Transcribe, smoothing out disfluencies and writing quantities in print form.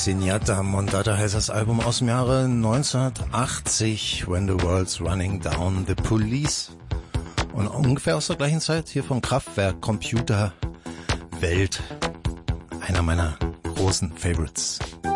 Zenyatta Mondatta heißt das Album aus dem Jahre 1980, When the World's Running Down the Police. Und ungefähr aus der gleichen Zeit hier von Kraftwerk, Computer, Welt. Einer meiner großen Favorites.